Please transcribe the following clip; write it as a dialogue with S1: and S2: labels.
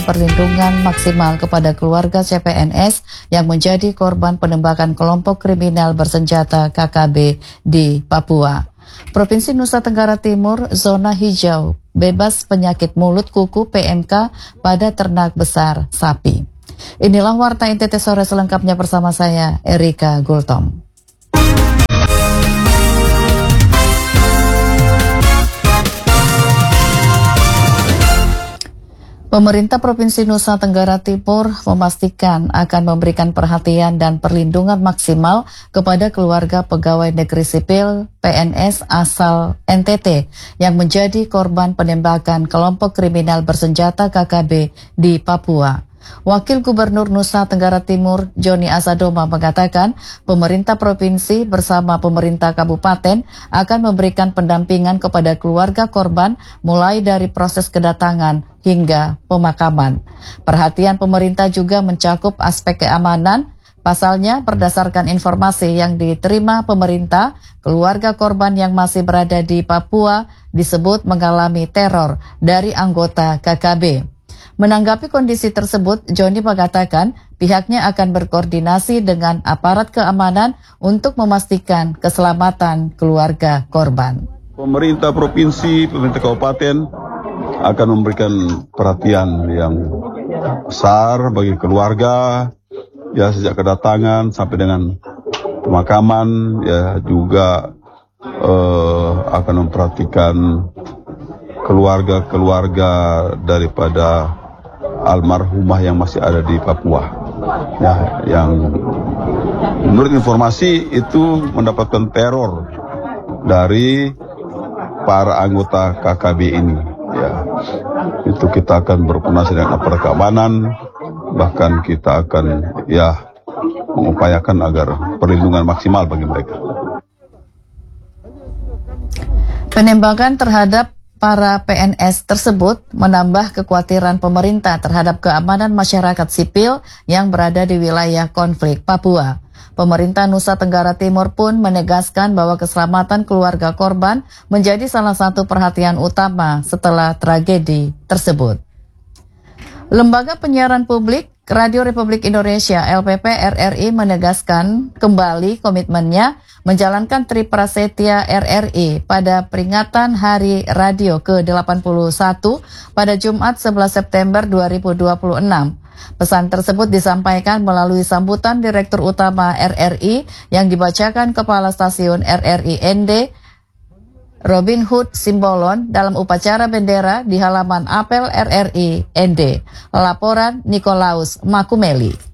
S1: perlindungan maksimal kepada keluarga CPNS yang menjadi korban penembakan kelompok kriminal bersenjata KKB di Papua. Provinsi Nusa Tenggara Timur, zona hijau, bebas penyakit mulut kuku PMK pada ternak besar sapi. Inilah Warta NTT Sore selengkapnya bersama saya, Erika Gultom. Pemerintah Provinsi Nusa Tenggara Timur memastikan akan memberikan perhatian dan perlindungan maksimal kepada keluarga pegawai negeri sipil PNS asal NTT yang menjadi korban penembakan kelompok kriminal bersenjata KKB di Papua. Wakil Gubernur Nusa Tenggara Timur, Joni Asadoma, mengatakan pemerintah provinsi bersama pemerintah kabupaten akan memberikan pendampingan kepada keluarga korban mulai dari proses kedatangan hingga pemakaman. Perhatian pemerintah juga mencakup aspek keamanan. Pasalnya, berdasarkan informasi yang diterima pemerintah, keluarga korban yang masih berada di Papua disebut mengalami teror dari anggota KKB. Menanggapi kondisi tersebut, Joni mengatakan pihaknya akan berkoordinasi dengan aparat keamanan untuk memastikan keselamatan keluarga korban.
S2: Pemerintah provinsi, pemerintah kabupaten akan memberikan perhatian yang besar bagi keluarga, ya sejak kedatangan sampai dengan pemakaman, ya juga akan memperhatikan keluarga-keluarga daripada almarhumah yang masih ada di Papua, ya, yang menurut informasi itu mendapatkan teror dari para anggota KKB ini. Ya, itu kita akan berkoordinasi dengan aparat keamanan, bahkan kita akan mengupayakan agar perlindungan maksimal bagi mereka.
S1: Penembakan terhadap para PNS tersebut menambah kekhawatiran pemerintah terhadap keamanan masyarakat sipil yang berada di wilayah konflik Papua. Pemerintah Nusa Tenggara Timur pun menegaskan bahwa keselamatan keluarga korban menjadi salah satu perhatian utama setelah tragedi tersebut. Lembaga Penyiaran Publik Radio Republik Indonesia LPP RRI menegaskan kembali komitmennya menjalankan Triprasetya RRI pada peringatan Hari Radio ke-81 pada Jumat 11 September 2026. Pesan tersebut disampaikan melalui sambutan Direktur Utama RRI yang dibacakan Kepala Stasiun RRI ND Robin Hood Simbolon dalam upacara bendera di halaman apel RRI ND. Laporan Nikolaus Makumeli.